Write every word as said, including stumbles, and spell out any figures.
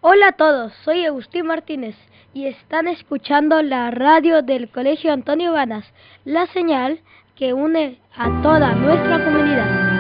Hola a todos, soy Agustín Martínez y están escuchando la radio del Colegio Antonio Banas, la señal que une a toda nuestra comunidad.